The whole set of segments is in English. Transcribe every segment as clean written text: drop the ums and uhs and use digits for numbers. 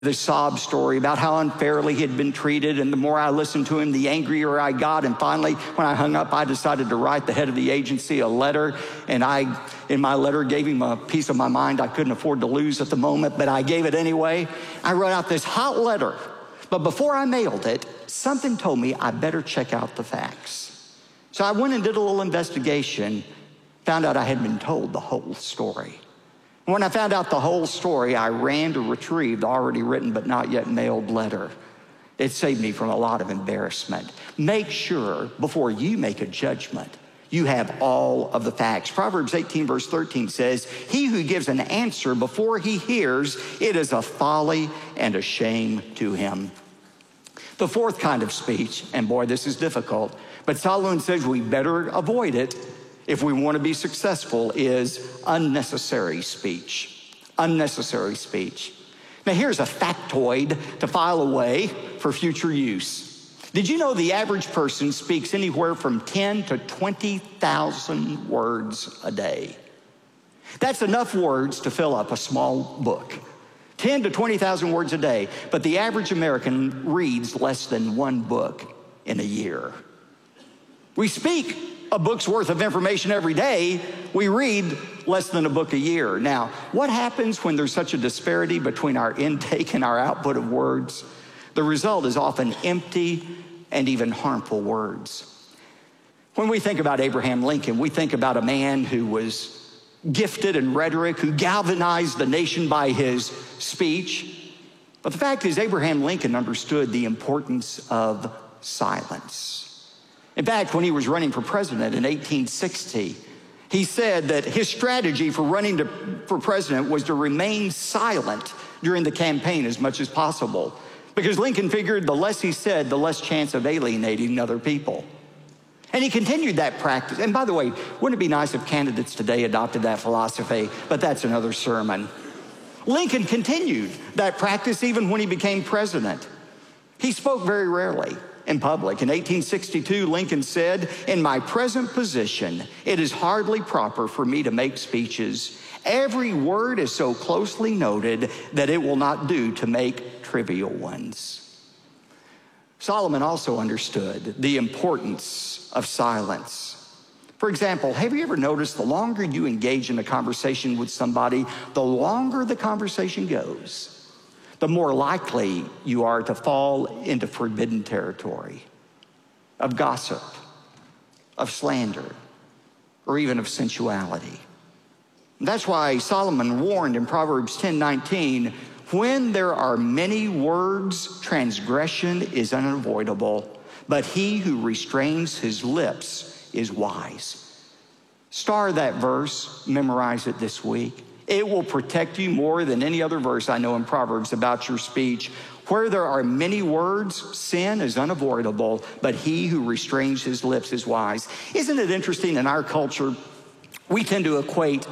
The sob story about how unfairly he had been treated, and the more I listened to him, the angrier I got. And finally, when I hung up, I decided to write the head of the agency a letter, and I, in my letter, gave him a piece of my mind I couldn't afford to lose at the moment, but I gave it anyway. I wrote out this hot letter, but before I mailed it, something told me I better check out the facts. So I went and did a little investigation, found out I had been told the whole story. When I found out the whole story, I ran to retrieve the already written but not yet mailed letter. It saved me from a lot of embarrassment. Make sure before you make a judgment, you have all of the facts. Proverbs 18 verse 13 says, "He who gives an answer before he hears, it is a folly and a shame to him." The fourth kind of speech, and boy, this is difficult, but Solomon says we better avoid it if we want to be successful, is unnecessary speech. Unnecessary speech. Now here's a factoid to file away for future use. Did you know the average person speaks anywhere from 10 to 20,000 words a day? That's enough words to fill up a small book. 10 to 20,000 words a day, but the average American reads less than one book in a year. We speak a book's worth of information every day. We read less than a book a year. Now, what happens when there's such a disparity between our intake and our output of words? The result is often empty and even harmful words. When we think about Abraham Lincoln, we think about a man who was gifted in rhetoric, who galvanized the nation by his speech. But the fact is, Abraham Lincoln understood the importance of silence. In fact, when he was running for president in 1860, he said that his strategy for running for president was to remain silent during the campaign as much as possible, because Lincoln figured the less he said, the less chance of alienating other people. And he continued that practice. And by the way, wouldn't it be nice if candidates today adopted that philosophy? But that's another sermon. Lincoln continued that practice even when he became president. He spoke very rarely in public. In 1862, Lincoln said, "In my present position, it is hardly proper for me to make speeches. Every word is so closely noted that it will not do to make trivial ones." Solomon also understood the importance of silence. For example, have you ever noticed the longer you engage in a conversation with somebody, the longer the conversation goes, the more likely you are to fall into forbidden territory of gossip, of slander, or even of sensuality. And that's why Solomon warned in Proverbs 10:19, "When there are many words, transgression is unavoidable, but he who restrains his lips is wise." Star that verse, memorize it this week. It will protect you more than any other verse I know in Proverbs about your speech. Where there are many words, sin is unavoidable, but he who restrains his lips is wise. Isn't it interesting, in our culture, we tend to equate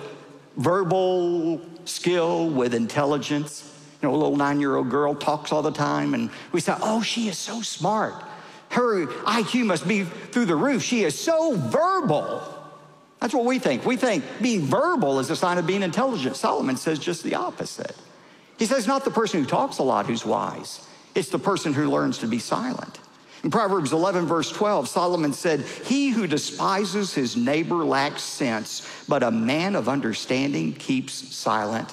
verbal skill with intelligence. You know, a little 9-year-old girl talks all the time, and we say, "Oh, she is so smart. Her IQ must be through the roof. She is so verbal." That's what we think. We think being verbal is a sign of being intelligent. Solomon says just the opposite. He says not the person who talks a lot who's wise. It's the person who learns to be silent. In Proverbs 11 verse 12, Solomon said, "He who despises his neighbor lacks sense, but a man of understanding keeps silent."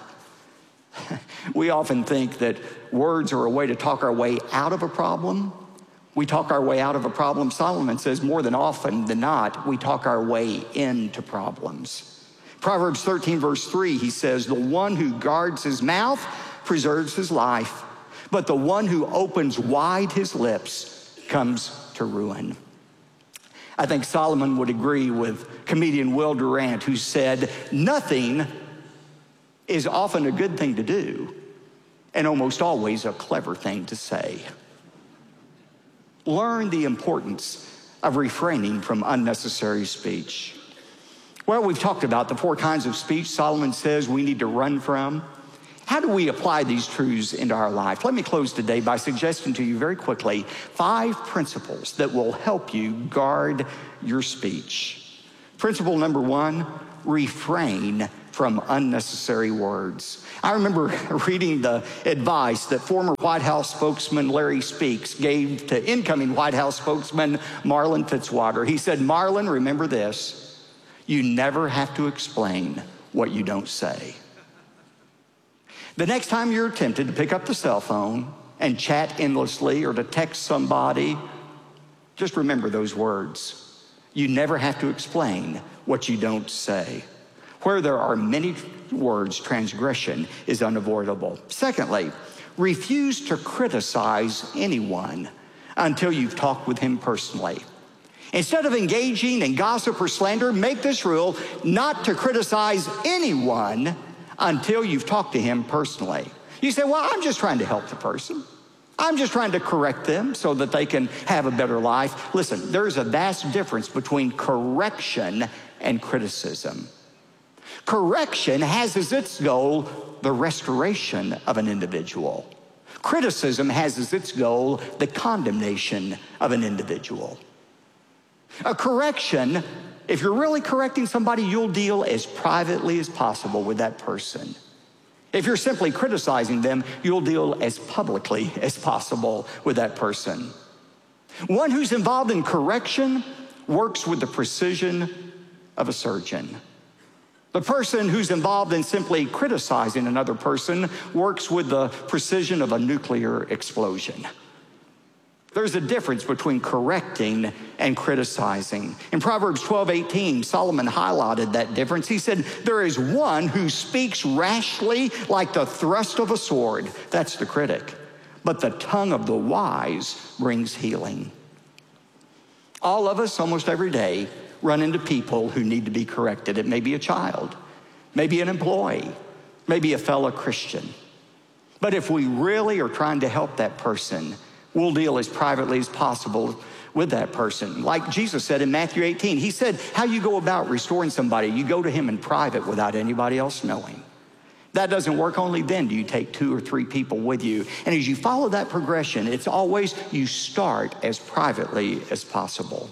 We often think that words are a way to talk our way out of a problem. We talk our way out of a problem. Solomon says more than often than not, we talk our way into problems. Proverbs 13 verse 3, he says, "The one who guards his mouth preserves his life, but the one who opens wide his lips comes to ruin." I think Solomon would agree with comedian Will Durant, who said, "Nothing is often a good thing to do, and almost always a clever thing to say." Learn the importance of refraining from unnecessary speech. Well, we've talked about the 4 kinds of speech Solomon says we need to run from. How do we apply these truths into our life? Let me close today by suggesting to you very quickly 5 principles that will help you guard your speech. Principle number 1, refrain from unnecessary words. I remember reading the advice that former White House spokesman Larry Speaks gave to incoming White House spokesman Marlin Fitzwater. He said, "Marlin, remember this, you never have to explain what you don't say." The next time you're tempted to pick up the cell phone and chat endlessly or to text somebody, just remember those words. You never have to explain what you don't say. Where there are many words, transgression is unavoidable. Secondly, refuse to criticize anyone until you've talked with him personally. Instead of engaging in gossip or slander, make this rule not to criticize anyone until you've talked to him personally. You say, "Well, I'm just trying to help the person. I'm just trying to correct them so that they can have a better life." Listen, there's a vast difference between correction and criticism. Correction has as its goal the restoration of an individual. Criticism has as its goal the condemnation of an individual. A correction, if you're really correcting somebody, you'll deal as privately as possible with that person. If you're simply criticizing them, you'll deal as publicly as possible with that person. One who's involved in correction works with the precision of a surgeon. The person who's involved in simply criticizing another person works with the precision of a nuclear explosion. There's a difference between correcting and criticizing. In Proverbs 12:18, Solomon highlighted that difference. He said, "There is one who speaks rashly like the thrust of a sword." That's the critic. "But the tongue of the wise brings healing." All of us, almost every day, run into people who need to be corrected. It may be a child, maybe an employee, maybe a fellow Christian. But if we really are trying to help that person, we'll deal as privately as possible with that person. Like Jesus said in Matthew 18, he said, how you go about restoring somebody, you go to him in private without anybody else knowing. That doesn't work. Only then do you take 2 or 3 people with you. And as you follow that progression, it's always you start as privately as possible.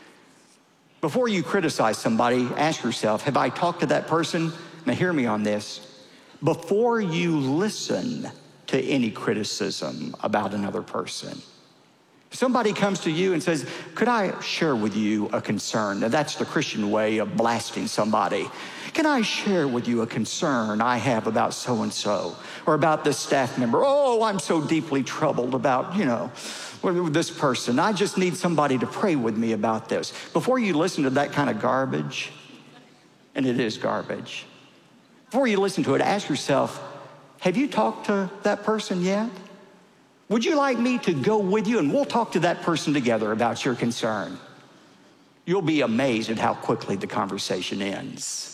Before you criticize somebody, ask yourself, have I talked to that person? Now hear me on this. Before you listen to any criticism about another person, if somebody comes to you and says, could I share with you a concern? Now that's the Christian way of blasting somebody. Can I share with you a concern I have about so-and-so or about this staff member? Oh, I'm so deeply troubled about, with this person. I just need somebody to pray with me about this. Before you listen to that kind of garbage, and it is garbage, before you listen to it, ask yourself, have you talked to that person yet? Would you like me to go with you and we'll talk to that person together about your concern? You'll be amazed at how quickly the conversation ends.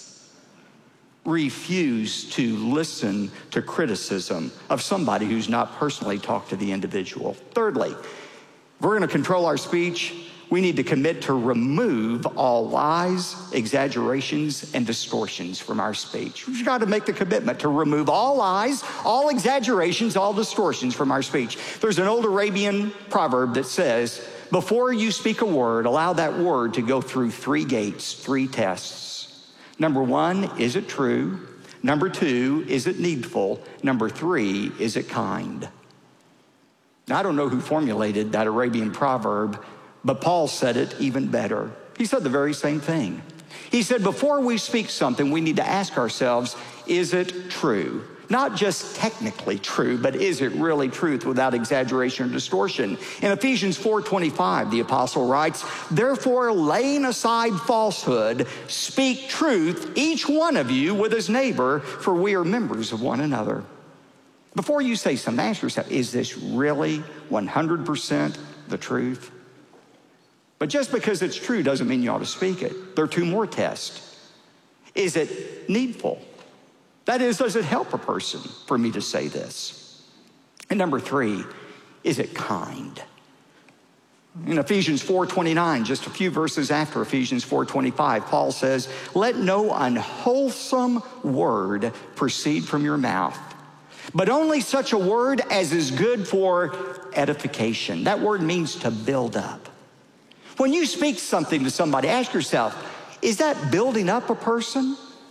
Refuse to listen to criticism of somebody who's not personally talked to the individual. Thirdly, if we're going to control our speech, we need to commit to remove all lies, exaggerations, and distortions from our speech. We've got to make the commitment to remove all lies, all exaggerations, all distortions from our speech. There's an old Arabian proverb that says, before you speak a word, allow that word to go through 3 gates, 3 tests. Number 1, is it true? Number 2, is it needful? Number 3, is it kind? Now, I don't know who formulated that Arabian proverb, but Paul said it even better. He said the very same thing. He said, before we speak something, we need to ask ourselves, is it true? Not just technically true, but is it really truth without exaggeration or distortion? In Ephesians 4:25, the apostle writes, therefore, laying aside falsehood, speak truth, each one of you with his neighbor, for we are members of one another. Before you say something, ask yourself, is this really 100% the truth? But just because it's true doesn't mean you ought to speak it. There are 2 more tests. Is it needful? That is, does it help a person for me to say this? And number 3, is it kind? In Ephesians 4:29, just a few verses after Ephesians 4:25, Paul says, let no unwholesome word proceed from your mouth, but only such a word as is good for edification. That word means to build up. When you speak something to somebody, ask yourself, is that building up a person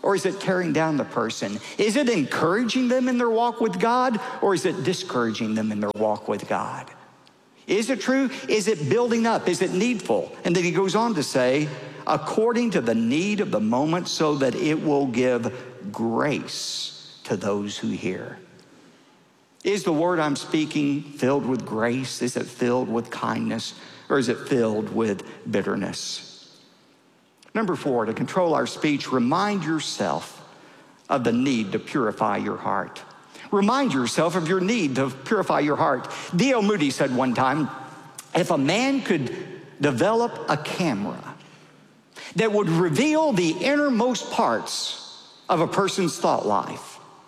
or is it tearing down the person? Is it encouraging them in their walk with God, or is it discouraging them in their walk with God? Is it true? Is it building up? Is it needful? And then he goes on to say, according to the need of the moment, so that it will give grace to those who hear. Is the word I'm speaking filled with grace? Is it filled with kindness? Or is it filled with bitterness? Number 4, to control our speech, remind yourself of the need to purify your heart. Remind yourself of your need to purify your heart. D.L. Moody said one time, if a man could develop a camera that would reveal the innermost parts of a person's thought life,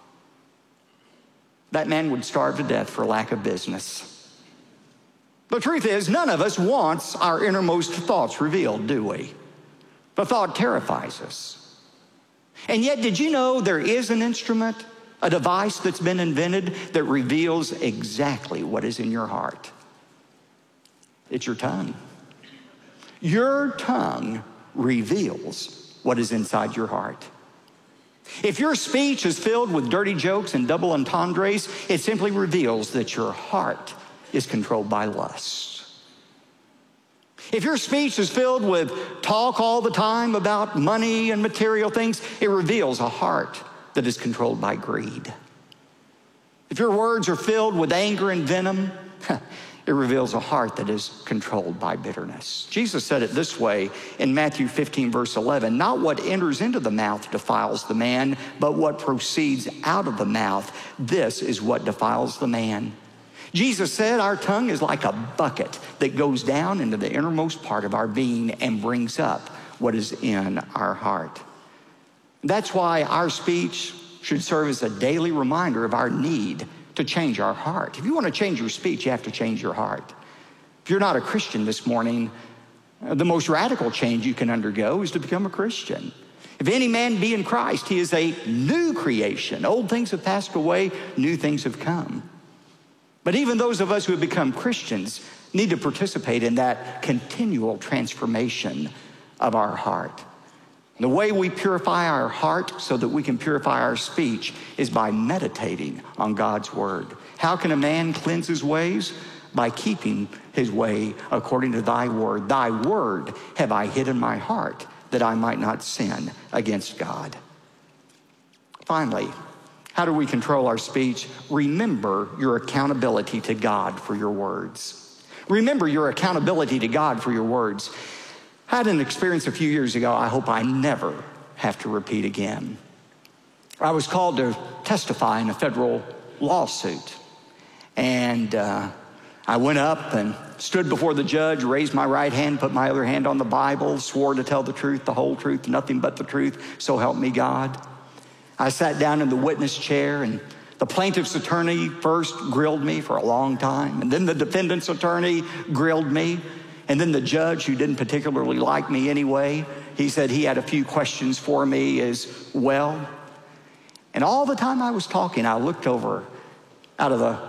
that man would starve to death for lack of business. The truth is, none of us wants our innermost thoughts revealed, do we? The thought terrifies us. And yet, did you know there is an instrument, a device that's been invented that reveals exactly what is in your heart? It's your tongue. Your tongue reveals what is inside your heart. If your speech is filled with dirty jokes and double entendres, it simply reveals that your heart is controlled by lust. If your speech is filled with talk all the time about money and material things, it reveals a heart that is controlled by greed. If your words are filled with anger and venom, it reveals a heart that is controlled by bitterness. Jesus said it this way in Matthew 15, verse 11, not what enters into the mouth defiles the man, but what proceeds out of the mouth, this is what defiles the man. Jesus said our tongue is like a bucket that goes down into the innermost part of our being and brings up what is in our heart. That's why our speech should serve as a daily reminder of our need to change our heart. If you want to change your speech, you have to change your heart. If you're not a Christian this morning, the most radical change you can undergo is to become a Christian. If any man be in Christ, he is a new creation. Old things have passed away, new things have come. But even those of us who have become Christians need to participate in that continual transformation of our heart. The way we purify our heart so that we can purify our speech is by meditating on God's word. How can a man cleanse his ways? By keeping his way according to thy word. Thy word have I hid in my heart that I might not sin against God. Finally, how do we control our speech? Remember your accountability to God for your words. Remember your accountability to God for your words. I had an experience a few years ago I hope I never have to repeat again. I was called to testify in a federal lawsuit. And I went up and stood before the judge, raised my right hand, put my other hand on the Bible, swore to tell the truth, the whole truth, nothing but the truth, so help me God. I sat down in the witness chair, and the plaintiff's attorney first grilled me for a long time, and then the defendant's attorney grilled me. And then the judge, who didn't particularly like me anyway, he said he had a few questions for me as well. And all the time I was talking, I looked over out of the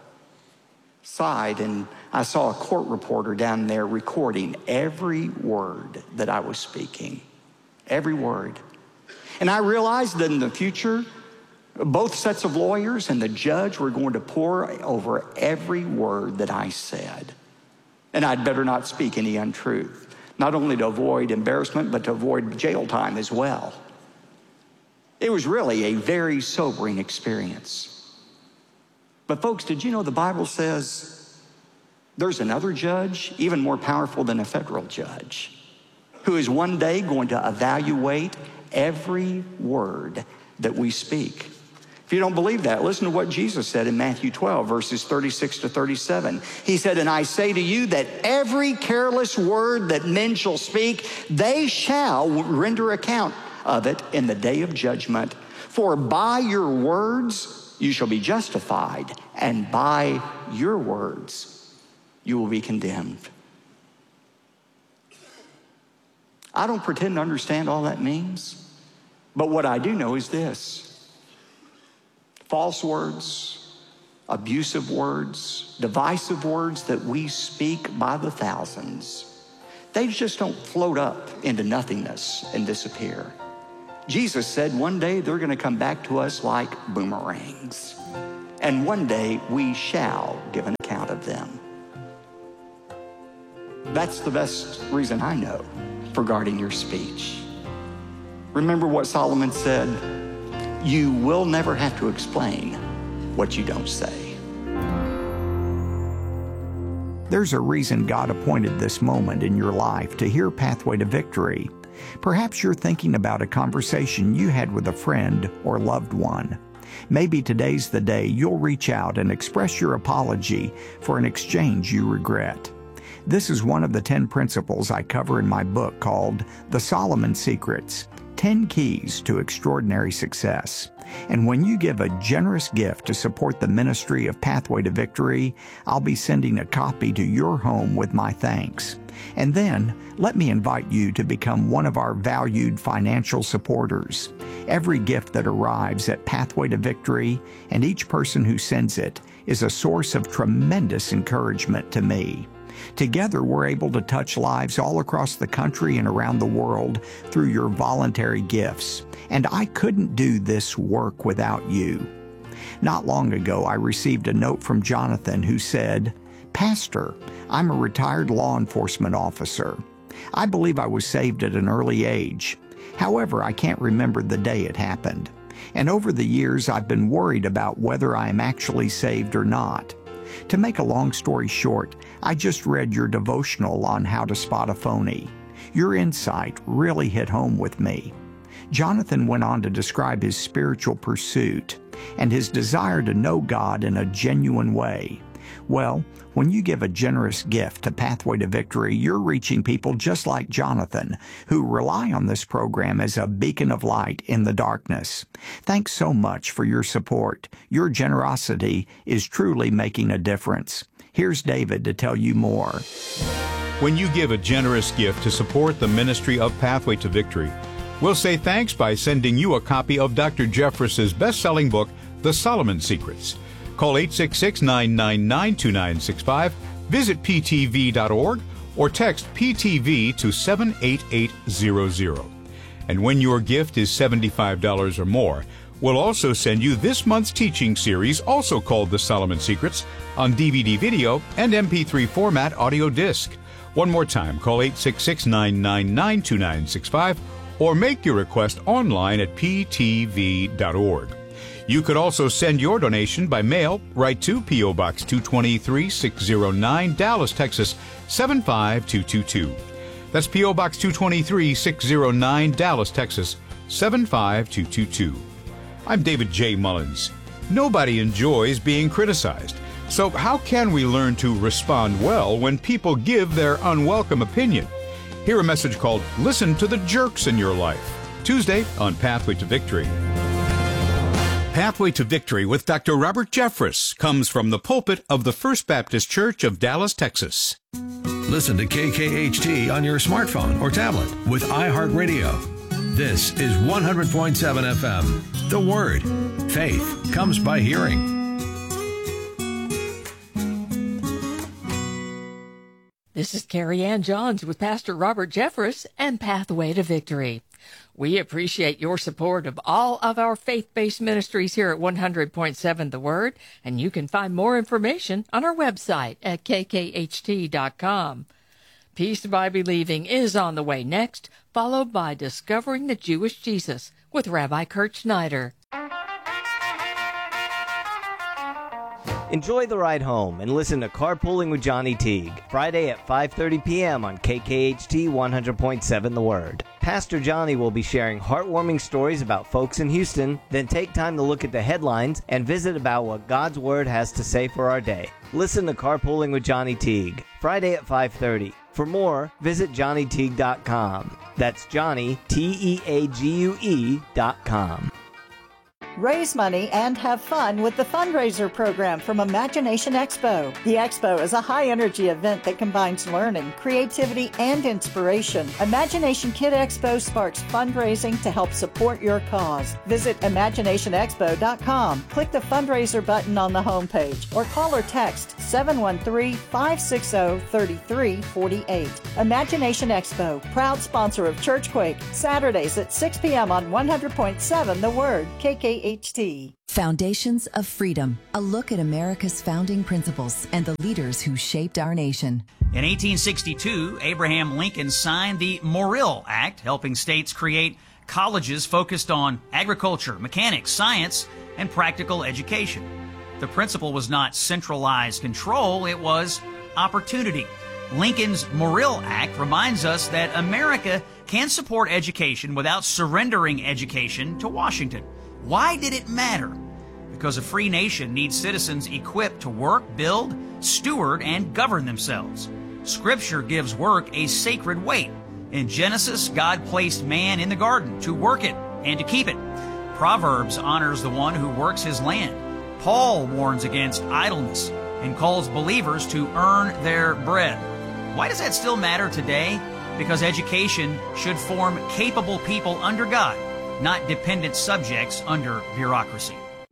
side and I saw a court reporter down there recording every word that I was speaking. Every word. And I realized that in the future, both sets of lawyers and the judge were going to pore over every word that I said. And I'd better not speak any untruth, not only to avoid embarrassment, but to avoid jail time as well. It was really a very sobering experience. But folks, did you know the Bible says there's another judge, even more powerful than a federal judge, who is one day going to evaluate every word that we speak? If you don't believe that, listen to what Jesus said in Matthew 12, verses 36 to 37. He said, and I say to you that every careless word that men shall speak, they shall render account of it in the day of judgment. For by your words you shall be justified, and by your words you will be condemned. I don't pretend to understand all that means, but what I do know is this. False words, abusive words, divisive words that we speak by the thousands, they just don't float up into nothingness and disappear. Jesus said one day they're going to come back to us like boomerangs. And one day we shall give an account of them. That's the best reason I know for guarding your speech. Remember what Solomon said? You will never have to explain what you don't say. There's a reason God appointed this moment in your life to hear Pathway to Victory. Perhaps you're thinking about a conversation you had with a friend or loved one. Maybe today's the day you'll reach out and express your apology for an exchange you regret. This is one of the 10 principles I cover in my book called The Solomon Secrets, 10 Keys to Extraordinary Success. And when you give a generous gift to support the ministry of Pathway to Victory, I'll be sending a copy to your home with my thanks. And then, let me invite you to become one of our valued financial supporters. Every gift that arrives at Pathway to Victory, and each person who sends it, is a source of tremendous encouragement to me. Together, we're able to touch lives all across the country and around the world through your voluntary gifts. And I couldn't do this work without you. Not long ago, I received a note from Jonathan who said, "Pastor, I'm a retired law enforcement officer. I believe I was saved at an early age. However, I can't remember the day it happened. And over the years, I've been worried about whether I am actually saved or not. To make a long story short, I just read your devotional on how to spot a phony. Your insight really hit home with me." Jonathan went on to describe his spiritual pursuit and his desire to know God in a genuine way. Well, when you give a generous gift to Pathway to Victory, you're reaching people just like Jonathan, who rely on this program as a beacon of light in the darkness. Thanks so much for your support. Your generosity is truly making a difference. Here's David to tell you more. When you give a generous gift to support the ministry of Pathway to Victory, we'll say thanks by sending you a copy of Dr. Jeffress's best-selling book, The Solomon Secrets. Call 866-999-2965, visit ptv.org, or text PTV to 78800. And when your gift is $75 or more, we'll also send you this month's teaching series, also called The Solomon Secrets, on DVD video and MP3 format audio disc. One more time, call 866-999-2965, or make your request online at ptv.org. You could also send your donation by mail right to P.O. Box 223, 609, Dallas, Texas, 75222. That's P.O. Box 223, 609, Dallas, Texas, 75222. I'm David J. Mullins. Nobody enjoys being criticized. So how can we learn to respond well when people give their unwelcome opinion? Hear a message called Listen to the Jerks in Your Life, Tuesday on Pathway to Victory. Pathway to Victory with Dr. Robert Jeffress comes from the pulpit of the First Baptist Church of Dallas, Texas. Listen to KKHT on your smartphone or tablet with iHeartRadio. This is 100.7 FM. The Word. Faith comes by hearing. This is Carrie Ann Johns with Pastor Robert Jeffress and Pathway to Victory. We appreciate your support of all of our faith-based ministries here at 100.7 The Word, and you can find more information on our website at kkht.com. Peace by Believing is on the way next, followed by Discovering the Jewish Jesus with Rabbi Kurt Schneider. Enjoy the ride home and listen to Carpooling with Johnny Teague, Friday at 5:30 p.m. on KKHT 100.7 The Word. Pastor Johnny will be sharing heartwarming stories about folks in Houston, then take time to look at the headlines and visit about what God's Word has to say for our day. Listen to Carpooling with Johnny Teague, Friday at 5:30. For more, visit johnnyteague.com. That's Johnny, Teague.com. Raise money and have fun with the fundraiser program from Imagination Expo. The Expo is a high-energy event that combines learning, creativity, and inspiration. Imagination Kid Expo sparks fundraising to help support your cause. Visit ImaginationExpo.com. Click the fundraiser button on the homepage or call or text 713-560-3348. Imagination Expo, proud sponsor of Churchquake, Saturdays at 6 p.m. on 100.7 The Word, KKHT. Foundations of Freedom, a look at America's founding principles and the leaders who shaped our nation. In 1862, Abraham Lincoln signed the Morrill Act, helping states create colleges focused on agriculture, mechanics, science, and practical education. The principle was not centralized control, it was opportunity. Lincoln's Morrill Act reminds us that America can support education without surrendering education to Washington. Why did it matter? Because a free nation needs citizens equipped to work, build, steward, and govern themselves. Scripture gives work a sacred weight. In Genesis, God placed man in the garden to work it and to keep it. Proverbs honors the one who works his land. Paul warns against idleness and calls believers to earn their bread. Why does that still matter today? Because education should form capable people under God, not dependent subjects under bureaucracy.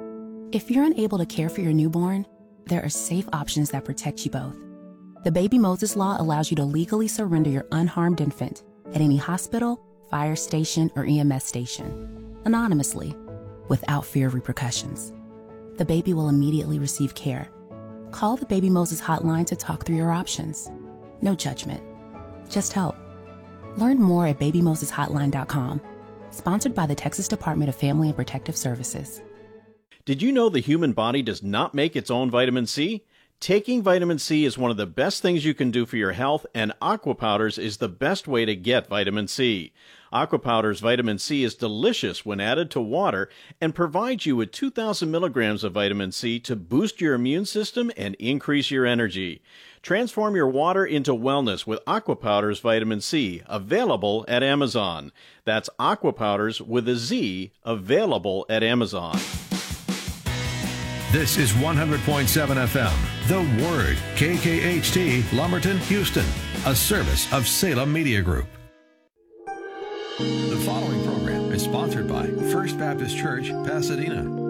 If you're unable to care for your newborn, there are safe options that protect you both. The Baby Moses Law allows you to legally surrender your unharmed infant at any hospital, fire station, or EMS station, anonymously, without fear of repercussions. The baby will immediately receive care. Call the Baby Moses hotline to talk through your options. No judgment, just help. Learn more at babymoseshotline.com. Sponsored by the Texas Department of Family and Protective Services. Did you know the human body does not make its own vitamin C? Taking vitamin C is one of the best things you can do for your health, and Aqua Powders is the best way to get vitamin C. Aqua Powders vitamin C is delicious when added to water and provides you with 2,000 milligrams of vitamin C to boost your immune system and increase your energy. Transform your water into wellness with Aqua Powders Vitamin C, available at Amazon. That's Aqua Powders with a Z, available at Amazon. This is 100.7 FM, The Word, KKHT, Lumberton, Houston, a service of Salem Media Group. The following program is sponsored by First Baptist Church, Pasadena.